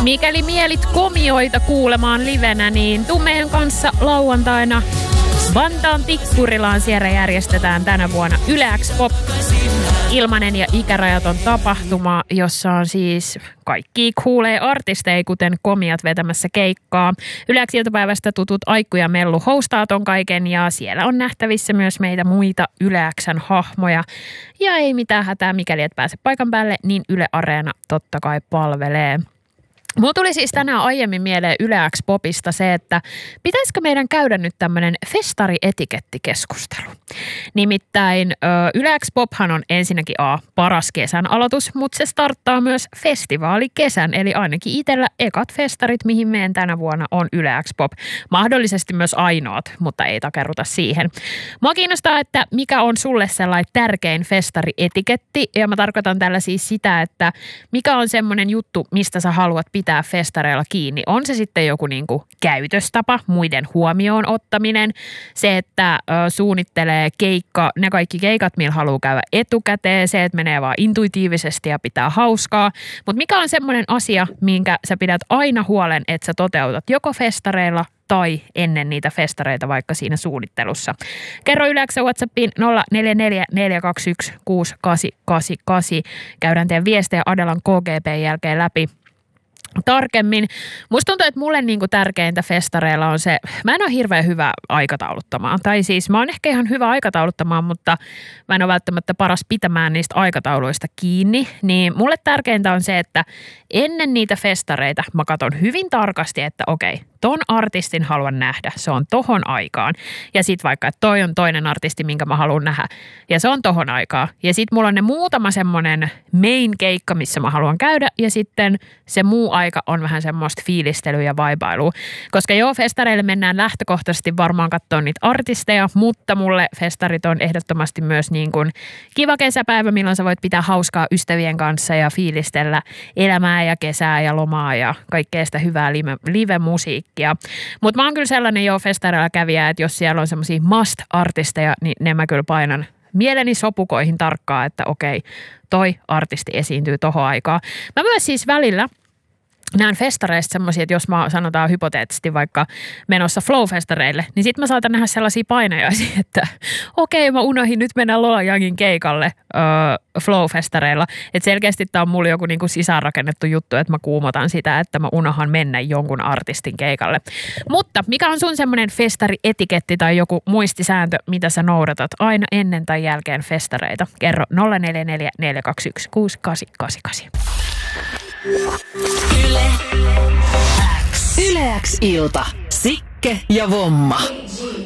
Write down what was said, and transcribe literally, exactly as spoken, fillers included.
Mikäli mielit komioita kuulemaan livenä, niin tuu meidän kanssa lauantaina Vantaan Tikkurilaan. Siellä järjestetään tänä vuonna Yle X Pop. Ilmainen ja ikärajaton tapahtuma, jossa on siis kaikki kuulee artisteja, kuten komiat vetämässä keikkaa. Yle X iltapäivästä tutut Aikku ja Mellu hostaa ton kaiken ja siellä on nähtävissä myös meitä muita Yle X:n hahmoja. Ja ei mitään hätää, mikäli et pääse paikan päälle, niin Yle Areena totta kai palvelee. Mulla tuli siis tänään aiemmin mieleen Yle X Popista se, että pitäisikö meidän käydä nyt tämmöinen festari-etikettikeskustelu. Nimittäin Yle X Pophan on ensinnäkin A, paras kesän aloitus, mutta se starttaa myös festivaalikesän. Eli ainakin itsellä ekat festarit, mihin menen tänä vuonna, on Yle X Pop. Mahdollisesti myös ainoat, mutta ei takerruta siihen. Mua kiinnostaa, että mikä on sulle sellainen tärkein festari-etiketti. Ja mä tarkoitan tällä siis sitä, että mikä on semmoinen juttu, mistä sä haluat pitää pitää festareilla kiinni. On se sitten joku niinku käytöstapa, muiden huomioon ottaminen, se, että ö, suunnittelee keikka, ne kaikki keikat, millä haluaa käydä etukäteen, se, että menee vaan intuitiivisesti ja pitää hauskaa. Mutta mikä on semmoinen asia, minkä sä pidät aina huolen, että sä toteutat joko festareilla tai ennen niitä festareita vaikka siinä suunnittelussa. Kerro Yle X:n WhatsAppiin nolla neljä neljä neljä kaksi yksi kuusi kahdeksan kahdeksan kahdeksan. Käydään teidän viestejä Adelan K G P:n jälkeen läpi tarkemmin. Musta tuntuu, että mulle niinku tärkeintä festareilla on se, mä en ole hirveän hyvä aikatauluttamaan. Tai siis mä oon ehkä ihan hyvä aikatauluttamaan, mutta mä en ole välttämättä paras pitämään niistä aikatauluista kiinni. Niin mulle tärkeintä on se, että ennen niitä festareita mä katson hyvin tarkasti, että okei, ton artistin haluan nähdä, se on tohon aikaan. Ja sit vaikka, että toi on toinen artisti, minkä mä haluan nähdä, ja se on tohon aikaan. Ja sit mulla on ne muutama semmonen main keikka, missä mä haluan käydä, ja sitten se muu aika on vähän semmoista fiilistelyä ja vaibailua. Koska joo, festareille mennään lähtökohtaisesti varmaan katsoa niitä artisteja, mutta mulle festarit on ehdottomasti myös niin kuin kiva kesäpäivä, milloin sä voit pitää hauskaa ystävien kanssa ja fiilistellä elämää ja kesää ja lomaa ja kaikkea sitä hyvää live, live-musiikkia. Mutta mä oon kyllä sellainen jo festareilla kävijä, että jos siellä on semmosia must-artisteja, niin ne mä kyllä painan mieleni sopukoihin tarkkaan, että okei, toi artisti esiintyy tohon aikaan. Mä myös siis välillä näen festareista semmoisia, että jos mä sanotaan hypoteettisesti vaikka menossa flow-festareille, niin sit mä saatan nähdä sellaisia painajaisia, että okei, mä unohdin nyt mennä Lola Youngin keikalle öö, flow-festareilla. Että selkeästi tää on mulla joku niinku sisäänrakennettu juttu, että mä kuumotan sitä, että mä unohan mennä jonkun artistin keikalle. Mutta mikä on sun semmoinen festari-etiketti tai joku muistisääntö, mitä sä noudatat aina ennen tai jälkeen festareita? Kerro nolla neljä neljä neljä kaksi yksi kuusi kahdeksan kahdeksan kahdeksan. Yle X. Yle X ilta. Sikke ja Vomma.